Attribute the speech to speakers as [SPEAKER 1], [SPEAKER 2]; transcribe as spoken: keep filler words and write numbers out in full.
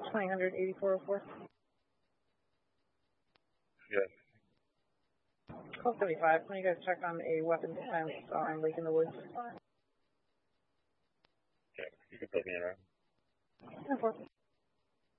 [SPEAKER 1] twenty hundred eighty-four oh four.
[SPEAKER 2] Yes.
[SPEAKER 1] twelve seventy-five, can you guys check on a weapons silence on Lake in the Woods?
[SPEAKER 2] Okay, you can put me in, right?
[SPEAKER 1] ten four.